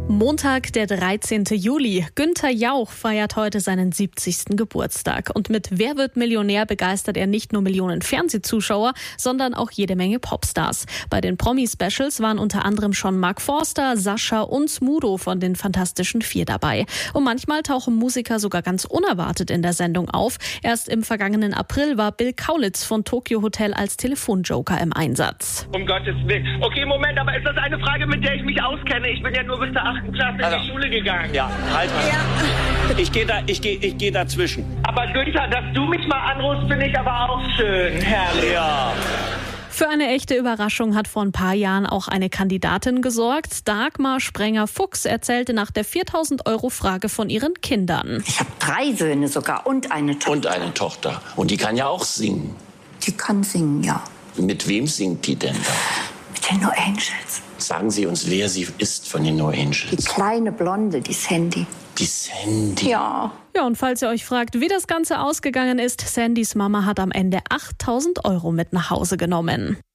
Montag, der 13. Juli. Günther Jauch feiert heute seinen 70. Geburtstag. Und mit Wer wird Millionär begeistert er nicht nur Millionen Fernsehzuschauer, sondern auch jede Menge Popstars. Bei den Promi-Specials waren unter anderem schon Mark Forster, Sascha und Smudo von den Fantastischen Vier dabei. Und manchmal tauchen Musiker sogar ganz unerwartet in der Sendung auf. Erst im vergangenen April war Bill Kaulitz von Tokyo Hotel als Telefonjoker im Einsatz. Um Gottes Willen. Okay, Moment, aber ist das eine Frage, mit der ich mich auskenne? Ich bin ja nur bis zur 8. Klasse in die Schule gegangen. Ja, halt mal. Ja. Ich geh dazwischen. Aber Günther, dass du mich mal anrufst, finde ich aber auch schön. Herrlich. Ja. Für eine echte Überraschung hat vor ein paar Jahren auch eine Kandidatin gesorgt. Dagmar Sprenger-Fuchs erzählte nach der 4.000-Euro-Frage von ihren Kindern. Ich habe 3 Söhne sogar und eine Tochter. Und eine Tochter. Und die kann ja auch singen. Die kann singen, ja. Mit wem singt die denn da? Mit den No Angels. Sagen Sie uns, wer sie ist von den No Angels. Die kleine Blonde, die Sandy. Die Sandy. Ja. Ja, und falls ihr euch fragt, wie das Ganze ausgegangen ist, Sandys Mama hat am Ende 8.000 Euro mit nach Hause genommen.